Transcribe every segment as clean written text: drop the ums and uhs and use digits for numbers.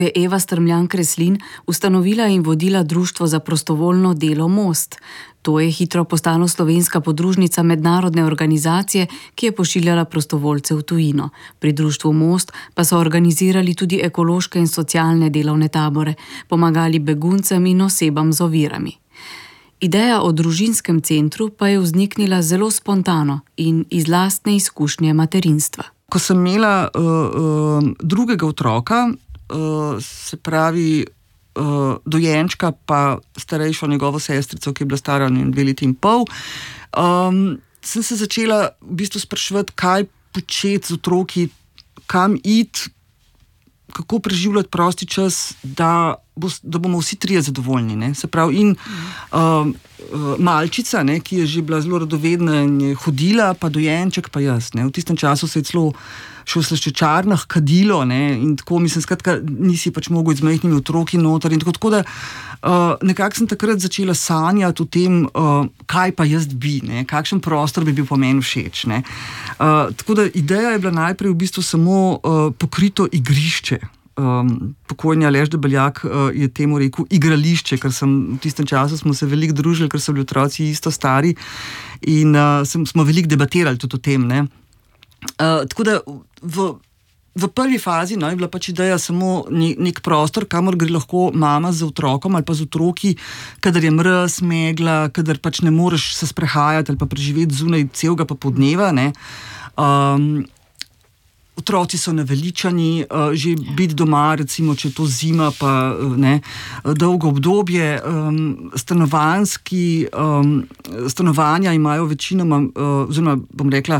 Je Eva Strmljan-Kreslin ustanovila in vodila Društvo za prostovoljno delo Most. To je hitro postalo slovenska podružnica mednarodne organizacije, ki je pošiljala prostovoljce v tujino. Pri društvu Most pa so organizirali tudi ekološke in socialne delovne tabore, pomagali beguncem in osebam z ovirami. Ideja o družinskem centru pa je vzniknila zelo spontano in iz lastne izkušnje materinstva. Ko sem imela drugega otroka, se pravi dojenčka pa starejšo njegovo sestrico, ki je bila stara 2 leti in pol, sem se začela v bistvu spraševati, kaj početi z otroki, kam iti, kako preživljati prosti čas, da bomo vsi trije zadovoljni. Ne? Se pravi, in malčica, ne, ki je že bila zelo radovedna in je hodila, pa dojenček, pa jaz. Ne? V tistem času se je celo še v slaščičarnah kadilo, ne? In tako, mislim, skratka, nisi pač mogel z majhnimi otroki noter. In tako da nekako sem takrat začela sanjati o tem, kaj pa jaz bi, ne? Kakšen prostor bi bil po meni všeč. Ne? Tako da ideja je bila najprej v bistvu samo pokrito igrišče. Pokojni Aleš Debeljak je temu rekel igrališče, ker v tistem času smo se veliko družili, ker so bili otroci isto stari in smo veliko debatirali tudi o tem. Ne? Tako da v prvi fazi je bila pač ideja samo nek prostor, kamor gre lahko mama z otrokom ali pa z otroki, kadar je mraz, megla, kadar pač ne moreš se sprehajati ali pa preživeti zunaj celega popoldneva, ne. Otroci so naveličani, že biti doma, recimo, če je to zima, pa ne, dolgo obdobje. Stanovanja imajo večinoma, oziroma bom rekla,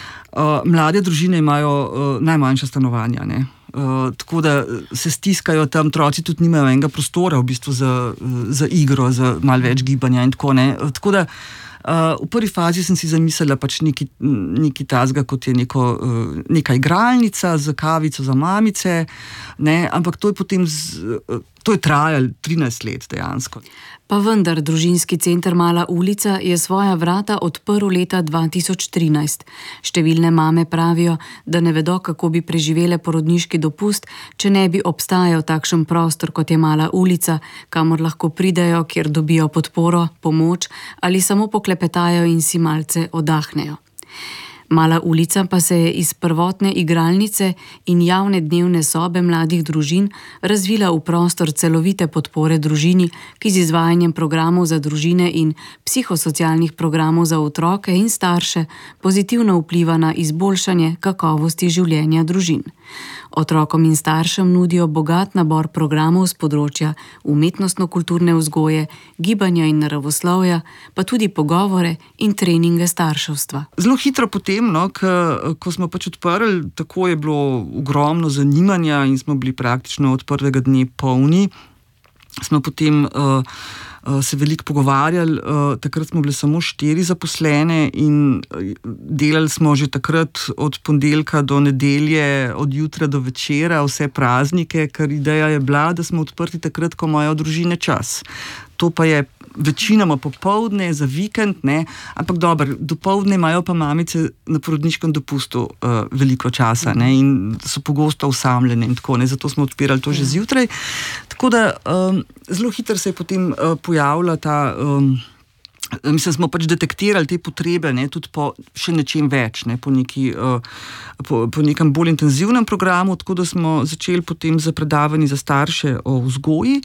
mlade družine imajo najmanjša stanovanja, ne. Tako da se stiskajo tam, otroci tudi nimajo enega prostora v bistvu za igro, za malo več gibanja in tako, ne. Tako da v prvi fazi sem si zamislila pač nekaj tazga, kot je neka igralnica z kavico za mamice, ne, ampak to je potem to je trajalo 13 let dejansko. Pa vendar, družinski center Mala ulica je svoja vrata odprl leta 2013. Številne mame pravijo, da ne vedo, kako bi preživele porodniški dopust, če ne bi obstajal takšen prostor, kot je Mala ulica, kamor lahko pridejo, kjer dobijo podporo, pomoč ali samo poklepetajo in si malce oddahnejo. Mala ulica pa se je iz prvotne igralnice in javne dnevne sobe mladih družin razvila v prostor celovite podpore družini, ki z izvajanjem programov za družine in psihosocialnih programov za otroke in starše pozitivno vpliva na izboljšanje kakovosti življenja družin. Otrokom in staršem nudijo bogat nabor programov z področja umetnostno-kulturne vzgoje, gibanja in naravoslovja, pa tudi pogovore in treninge starševstva. Zelo hitro potem, ko smo pač odprli, tako je bilo ogromno zanimanja in smo bili praktično od prvega dne polni. Smo potem se veliko pogovarjali, takrat smo bili samo 4 zaposlene in delali smo že takrat od ponedeljka do nedelje, od jutra do večera, vse praznike, ker ideja je bila, da smo odprti takrat, ko imajo družine čas. To pa je večinoma popoldne, za vikend, ne, ampak dobro, dopoldne imajo pa mamice na porodniškem dopustu veliko časa, ne, in so pogosto osamljene in tako, ne, zato smo odpirali to že zjutraj. Tako da zelo hitro se je potem pojavila ta, mislim, smo pač detektirali te potrebe, ne, tudi po še nečem več, ne, po nekem bolj intenzivnem programu, tako da smo začeli potem za predavanji za starše o vzgoji.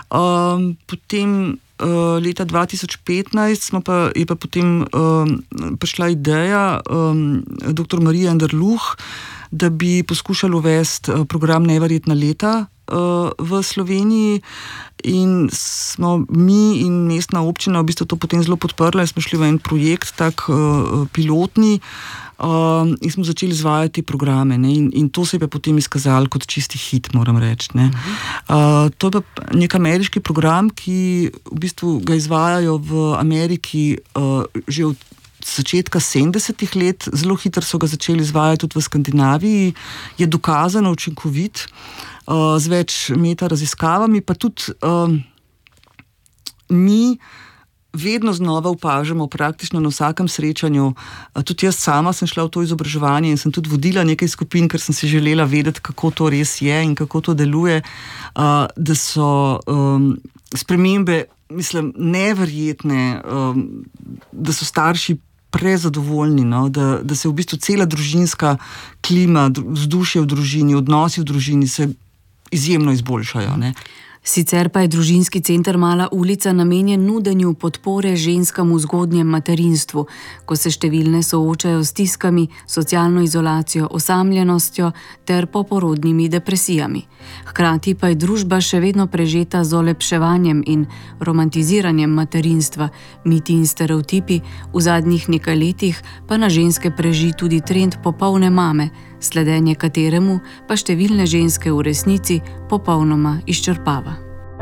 Potem leta 2015 je pa potem prišla ideja dr. Marije Anderluh, da bi poskušali uvesti program Neverjetna leta v Sloveniji, in smo mi in mestna občina v bistvu to potem zelo podprla in smo šli v en projekt, tak pilotni, in smo začeli izvajati programe, ne, in to se je pa potem izkazalo kot čisti hit, moram reči, ne. To je pa nek ameriški program, ki v bistvu ga izvajajo v Ameriki že od začetka 70-ih let, zelo hitro so ga začeli izvajati tudi v Skandinaviji, je dokazano učinkovit, z več meta raziskavami, pa tudi mi vedno znova opažamo praktično na vsakem srečanju. Tudi jaz sama sem šla v to izobraževanje in sem tudi vodila nekaj skupin, ker sem si želela vedeti, kako to res je in kako to deluje, da so spremembe, mislim, neverjetne, da so starši prezadovoljni, no? Da se v bistvu cela družinska klima, vzdušje v družini, odnosi v družini se izjemno izboljšajo, ne? Sicer pa je družinski center Mala ulica namenjen nudenju podpore ženskam v zgodnjem materinstvu, ko se številne soočajo s stiskami, socialno izolacijo, osamljenostjo ter poporodnimi depresijami. Hkrati pa je družba še vedno prežeta z olepševanjem in romantiziranjem materinstva, miti in stereotipi, v zadnjih nekaj letih pa na ženske preži tudi trend popolne mame, sledenje kateremu pa številne ženske v resnici popolnoma izčrpava.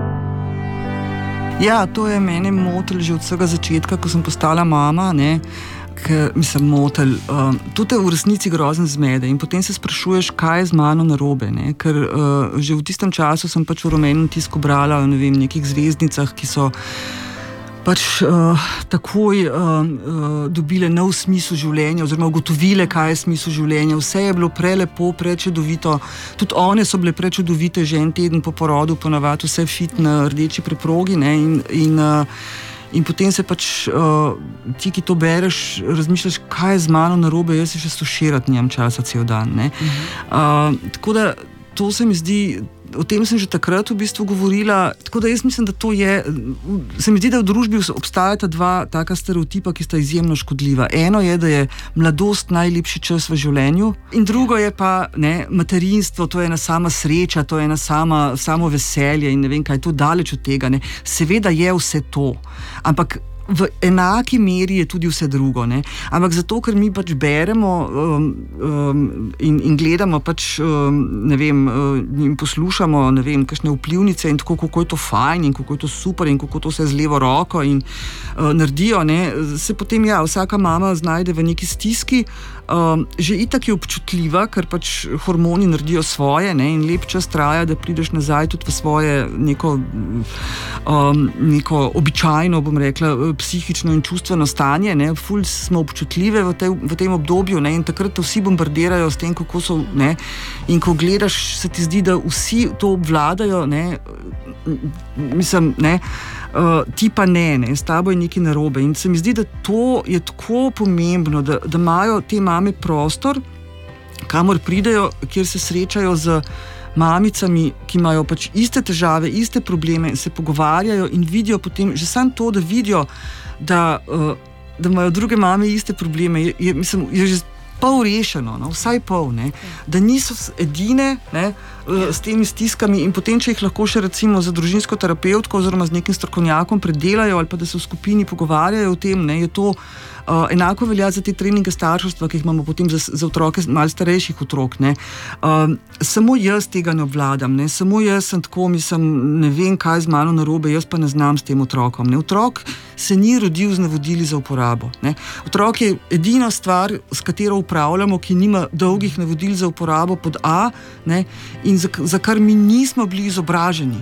Ja, to je mene motil že od vsega začetka, ko sem postala mama, ne, ker mislim motil. To te v resnici grozen zmede in potem se sprašuješ, kaj je z mano narobe, ne, ker že v tistem času sem pač v rumenem tisku brala, ne vem, nekih zvezdnicah, ki so pač takoj dobile nov smisel življenja oziroma ugotovile, kaj je smisel življenja. Vse je bilo prelepo, prečudovito. Tudi one so bile prečudovite že en teden po porodu, ponavadi vse fit na rdeči preprogi, ne, in potem se pač ti, ki to bereš, razmišljaš, kaj je z mano narobe, jaz se še stuširati nimam časa cel dan, ne. Tako da to se mi zdi, o tem sem že takrat v bistvu govorila, tako da jaz mislim, da to je, se mi zdi, da v družbi obstajata dva taka stereotipa, ki sta izjemno škodljiva. Eno je, da je mladost najlepši čas v življenju in drugo je pa, ne, materinstvo, to je ena sama sreča, to je ena samo veselje in ne vem kaj, to daleč od tega, ne. Seveda je vse to, ampak v enaki meri je tudi vse drugo, ne. Ampak zato, ker mi pač beremo in gledamo pač, ne vem, in poslušamo, ne vem, kakšne vplivnice in tako, kako je to fajn in kako je to super in kako to vse z levo roko in naredijo, ne, se potem, ja, vsaka mama znajde v neki stiski, že itak je občutljiva, ker pač hormoni naredijo svoje, ne, in lep čas traja, da prideš nazaj tudi v svoje neko običajno, bom rekla, psihično in čustveno stanje, ne, ful smo občutljive v tem obdobju, ne, in takrat te vsi bombardirajo s tem, kako so, ne, in ko gledaš, se ti zdi, da vsi to obvladajo, ne, mislim, ne, ti pa ne, s tabo je nekaj narobe in se mi zdi, da to je tako pomembno, da imajo te mame prostor, kamor pridejo, kjer se srečajo z mamicami, ki imajo pač iste težave, iste probleme, se pogovarjajo in vidijo potem, že samo to, da vidijo, da imajo druge mame iste probleme, je že pol rešeno, no, vsaj pol, ne, da niso edine, ne, s temi stiskami in potem, če jih lahko še recimo za družinsko terapevtko oziroma z nekim strokovnjakom predelajo ali pa da se v skupini pogovarjajo o tem, ne, je to enako velja za te treninge starševstva, ki jih imamo potem za otroke, malo starejših otrok, ne. Samo jaz tega ne obvladam, ne, samo jaz sem tako, mislim, ne vem, kaj z mano narobe, jaz pa ne znam s tem otrokom, ne. Otrok se ni rodil z navodili za uporabo, ne. Otrok je edina stvar, s katero upravljamo, ki nima dolgih navodil za uporabo pod A, ne, in za kar mi nismo bili izobraženi.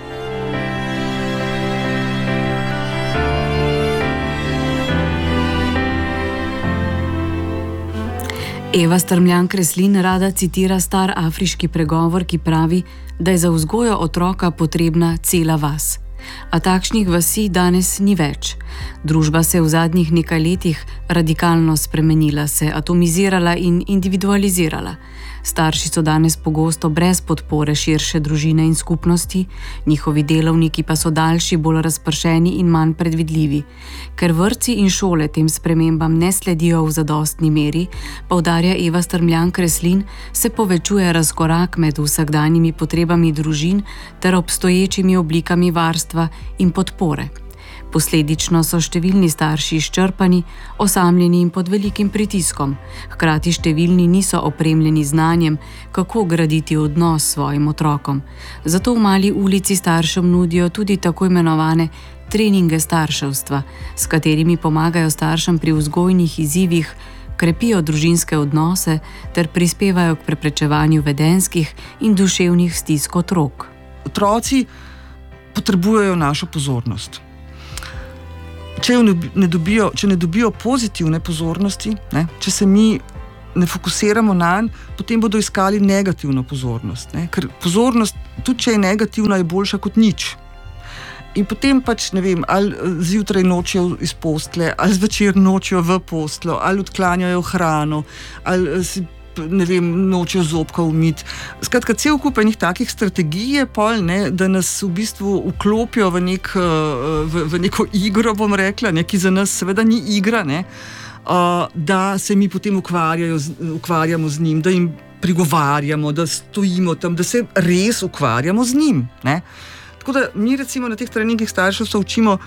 Eva Strmljan-Kreslin rada citira star afriški pregovor, ki pravi, da je za vzgojo otroka potrebna cela vas. A takšnih vasi danes ni več. Družba se je v zadnjih nekaj letih radikalno spremenila, se atomizirala in individualizirala. Starši so danes pogosto brez podpore širše družine in skupnosti, njihovi delovniki pa so daljši, bolj razpršeni in manj predvidljivi. Ker vrtci in šole tem spremembam ne sledijo v zadostni meri, poudarja Eva Strmljan-Kreslin, se povečuje razkorak med vsakdanjimi potrebami družin ter obstoječimi oblikami varstva in podpore. Posledično so številni starši izčrpani, osamljeni in pod velikim pritiskom. Hkrati številni niso opremljeni znanjem, kako graditi odnos s svojim otrokom. Zato v Mali ulici staršem nudijo tudi tako imenovane treninge starševstva, s katerimi pomagajo staršem pri vzgojnih izzivih, krepijo družinske odnose ter prispevajo k preprečevanju vedenjskih in duševnih stisk otrok. Otroci potrebujejo našo pozornost. če ne dobijo pozitivne pozornosti, ne, če se mi ne fokusiramo na nj, potem bodo iskali negativno pozornost. Ne, ker pozornost, tudi če je negativna, je boljša kot nič. In potem pač, ne vem, ali zjutraj nočijo iz postelje, ali zvečer nočijo v posteljo, ali odklanjajo hrano, ali si, ne vem, nočijo zobka umiti. Skratka, cel kup enih takih strategij je pol, ne, da nas v bistvu vklopijo v neko igro, bom rekla, ne, ki za nas seveda ni igra, ne, da se mi potem ukvarjamo z njim, da jim prigovarjamo, da stojimo tam, da se res ukvarjamo z njim, ne. Tako da mi recimo na teh treningih starševstva učimo,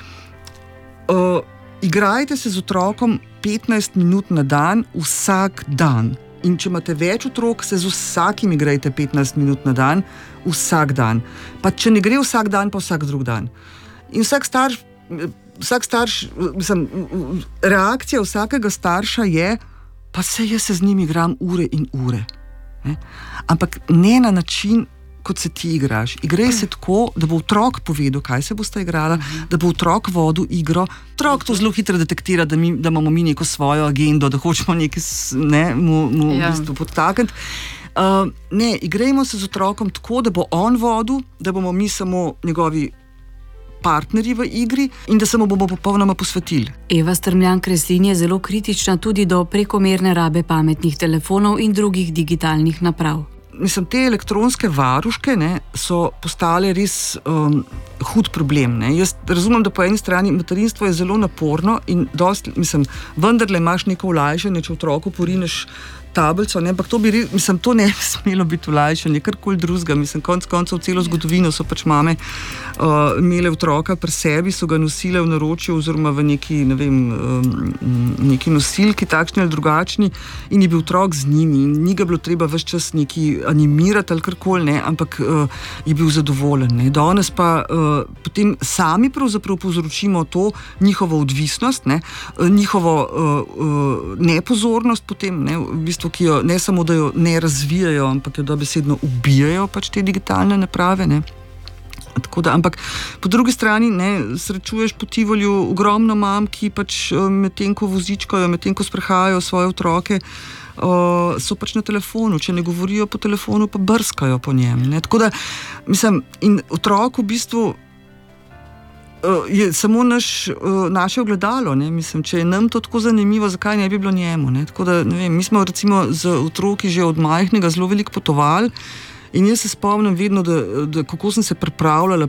igrajte se z otrokom 15 minut na dan, vsak dan. In če imate več otrok, se z vsakim igrajte 15 minut na dan, vsak dan. Pa če ne gre vsak dan, pa vsak drug dan. In vsak starš, mislim, reakcija vsakega starša je, pa jaz se z njim igram ure in ure. Ne? Ampak ne na način, kot se ti igraš. Igraj se tako, da bo otrok povedal, kaj se boste igrala, da bo otrok vodil igro. Otrok to zelo hitro detektira, da imamo mi neko svojo agendo, da hočemo nekaj v bistvu podtakniti. Ne, igrajmo se z otrokom tako, da bo on vodil, da bomo mi samo njegovi partnerji v igri in da se mu bomo popolnoma posvetili. Eva Strmljan-Kreslin je zelo kritična tudi do prekomerne rabe pametnih telefonov in drugih digitalnih naprav. Mislim, te elektronske varuške, ne, so postale res hud problem. Ne. Jaz razumem, da po eni strani materinstvo je zelo naporno in vendarle imaš neko olajšanje, če otroku porineš tablico, ne, ampak to ne bi smelo biti olajšanje, karkoli drugega. Konec koncev celo zgodovino so pač mame imele otroka pri sebi, so ga nosile v naročju oziroma v neki nosilki, takšni ali drugačni, in je bil otrok z njimi in ni ga bilo treba ves čas neki animirati ali karkoli, ne, ampak je bil zadovoljen. Ne. Danes pa potem sami pravzaprav povzročimo to njihovo odvisnost, ne, njihovo nepozornost potem, ne, v bistvu, ki jo ne samo, da jo ne razvijajo, ampak jo dobesedno ubijajo pač te digitalne naprave, ne. Tako da, ampak po drugi strani, ne, srečuješ po Tivoliju ogromno mam, ki pač medtem ko vozičkajo, medtem ko sprehajajo svoje otroke, so pač na telefonu, če ne govorijo po telefonu, pa brskajo po njem, ne. Tako da, in otrok v bistvu je samo naše ogledalo, ne? Če je nam to tako zanimivo, zakaj ne bi bilo njemu, ne? Tako da, ne vem, mi smo recimo z otroki že od majhnega zelo veliko potovali in jaz se spomnim vedno, da kako sem se pripravljala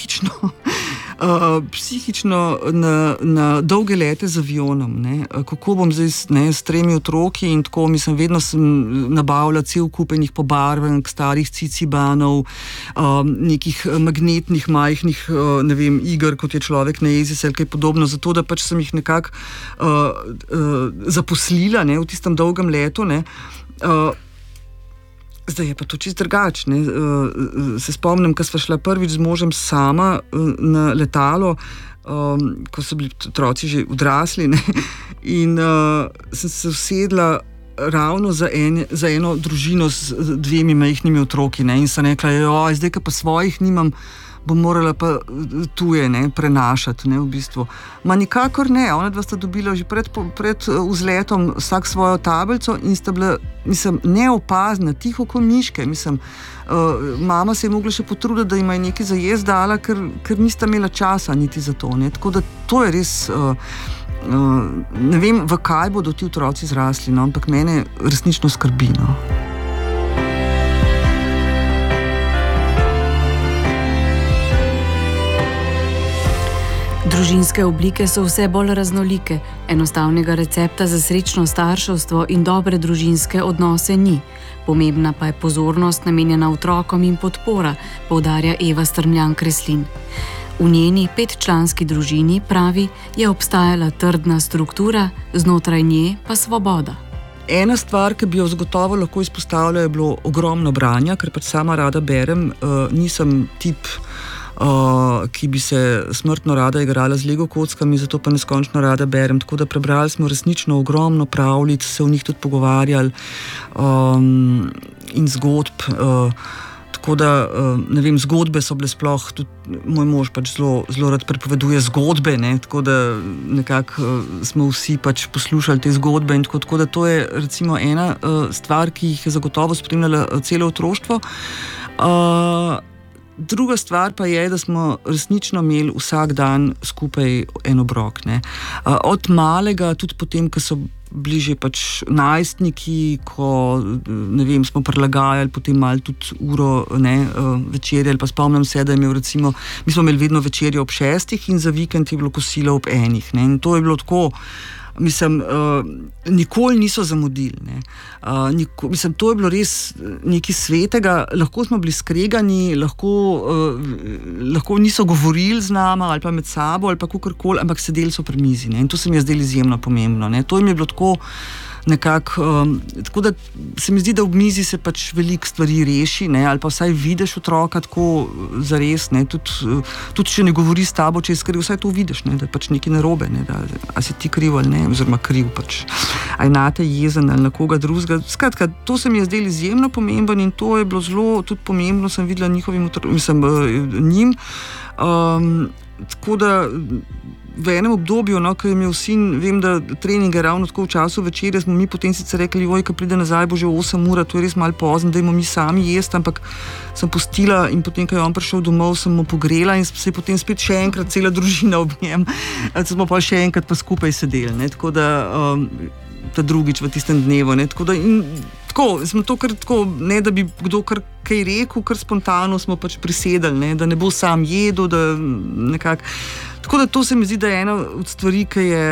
psihično na dolge lete z avionom, ne? Kako bom zdaj s 3 otroki in tako, vedno sem nabavila cel kup enih pobarvank, starih cicibanov, nekih magnetnih, majhnih, ne vem, iger, kot je Človek na jezi ali kaj podobno, zato da pač sem jih nekako zaposlila, ne, v tistem dolgem letu, ne. Zdaj je pa to čisto drugače. Se spomnim, ko sva šla prvič z možem sama na letalo, ko so bili otroci že odrasli, ne? In sem se usedla ravno za eno družino z 2 majhnimi otroki, ne? In sem rekla, zdaj, ko pa svojih nimam, bom morala pa tuje, ne, prenašati, ne, v bistvu. Ma nikakor ne, ona dva sta dobila že pred vzletom vsak svojo tablico in sta bila, neopazna, tiho kot miške, mama se je mogla še potruditi, da jima je nekaj za jesti dala, ker nista imela časa niti za to, ne, tako da to je res, ne vem, v kaj bodo ti otroci zrasli, no, ampak mene resnično skrbi, no. Družinske oblike so vse bolj raznolike, enostavnega recepta za srečno starševstvo in dobre družinske odnose ni. Pomembna pa je pozornost namenjena otrokom in podpora, poudarja Eva Strmljan-Kreslin. V njeni 5-članski družini, pravi, je obstajala trdna struktura, znotraj nje pa svoboda. Ena stvar, ki bi jo zagotovo lahko izpostavila, je bilo ogromno branja, ker pač sama rada berem, nisem tip, ki bi se smrtno rada igrala z Lego kockami, zato pa neskončno rada berem. Tako da prebrali smo resnično ogromno pravljic, se v njih tudi pogovarjali in zgodb. Tako da, ne vem, zgodbe so bile sploh, tudi moj mož pač zelo rad pripoveduje zgodbe, ne, tako da nekako smo vsi pač poslušali te zgodbe in tako da to je recimo ena stvar, ki jih je zagotovo spremljala celo otroštvo. Druga stvar pa je, da smo resnično imeli vsak dan skupaj en obrok, ne. Od malega, tudi potem, ko so bili že pač najstniki, ko, ne vem, smo prilagajali potem malo tudi uro, ne, večerje, ali pa spomnim se, da je imel recimo, mi smo imeli vedno večerjo ob 6 in za vikend je bilo kosilo ob 1, ne, in to je bilo tako, mislim, nikoli niso zamudili, ne. Mislim, to je bilo res nekaj svetega, lahko smo bili skregani, lahko niso govorili z nama ali pa med sabo ali pa kakorkoli, ampak sedeli so pri mizi, ne, in to se mi je zdelo izjemno pomembno, ne. To jim je bilo tako nekako, tako da se mi zdi, da ob mizi se pač veliko stvari reši, ne, ali pa vsaj vidiš otroka tako zares, ne, tudi če ne govori s tabo, če je skrbel, vsaj to vidiš, ne, da je pač nekaj narobe, ne, da a si ti kriv ali ne, oziroma kriv pač, a je nate jezen ali na koga drugega. Skratka, to se mi je zdelo izjemno pomembno in to je bilo zelo tudi pomembno, sem videla njim. Tako da v enem obdobju, no, ko je imel sin, vem, da treninge ravno tako v času večerje, smo mi potem sicer rekli, ko pride nazaj, bo že 8 ur, to je res malo pozno, dajmo mi sami jesti, ampak sem pustila in potem, ko je on prišel domov, sem mu pogrela in se je potem spet še enkrat cela družina ob njem, smo pa še enkrat pa skupaj sedeli, ne, tako da ta drugič v tistem dnevu, ne, tako da in tako, smo to kar tako, ne da bi kdo kar kaj rekel, kar spontano smo pač prisedali, ne, da ne bo sam jedel, da nekako. Tako da to se mi zdi, da je ena od stvari, ki je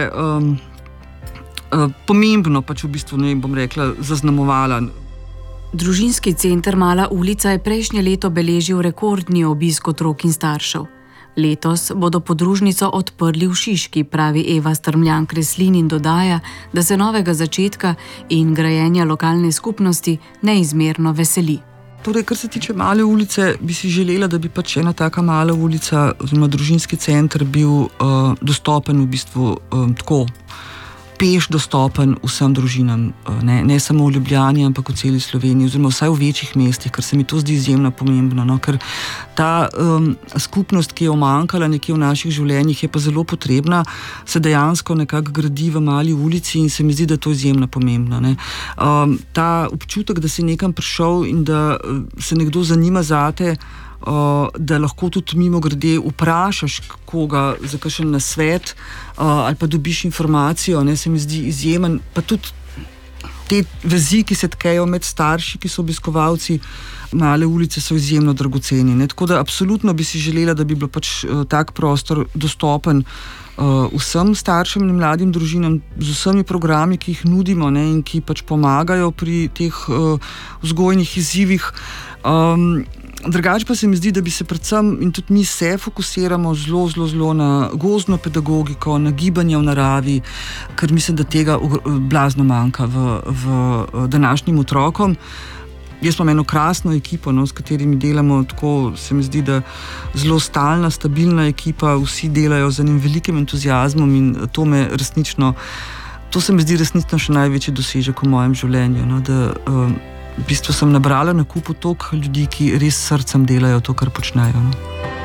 pomembno pač v bistvu, ne bom rekla, zaznamovala. Družinski center Mala ulica je prejšnje leto beležil rekordni obisk otrok in staršev. Letos bodo podružnico odprli v Šiški, pravi Eva Strmljan-Kreslin in dodaja, da se novega začetka in grajenja lokalne skupnosti neizmerno veseli. Torej, kar se tiče Male ulice, bi si želela, da bi pač ena taka mala ulica oziroma družinski center bil dostopen v bistvu tako peš dostopen vsem družinam, ne samo v Ljubljani, ampak v celi Sloveniji, oziroma vsaj v večjih mestih, ker se mi to zdi izjemno pomembno, no, ker ta skupnost, ki je omankala nekje v naših življenjih, je pa zelo potrebna, se dejansko nekako gradi v Mali ulici in se mi zdi, da je to izjemno pomembno, ne. Ta občutek, da si nekam prišel in da se nekdo zanima zate, da lahko tudi mimogrede vprašaš koga za kakšen nasvet ali pa dobiš informacijo, ne, se mi zdi izjemen, pa tudi te vezi, ki se tkejo med starši, ki so obiskovalci Male ulice, so izjemno dragoceni, ne, tako da absolutno bi si želela, da bi bil pač tak prostor dostopen vsem staršem in mladim družinam z vsemi programi, ki jih nudimo, ne, in ki pač pomagajo pri teh vzgojnih izzivih. Drugače pa se mi zdi, da bi se predvsem, in tudi mi se fokusiramo zelo na gozdno pedagogiko, na gibanje v naravi, ker mislim, da tega blazno manjka v današnjim otrokom. Jaz imam eno krasno ekipo, no, s katerimi delamo, tako se mi zdi, da zelo stalna, stabilna ekipa, vsi delajo z enim velikim entuziazmom in to se mi zdi resnično še največji dosežek v mojem življenju, no, da v bistvu sem nabrala na kupu toliko ljudi, ki res s srcem delajo to, kar počnejo, no.